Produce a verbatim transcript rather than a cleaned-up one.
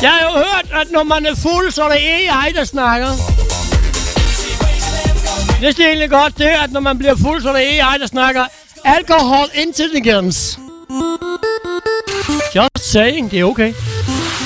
Jeg har jo hørt, at når man er fuld, så er det A I, der snakker. Det er egentlig godt det, at når man bliver fuld, så er det A I, der snakker. Alcohol intelligence. Just saying, det er okay.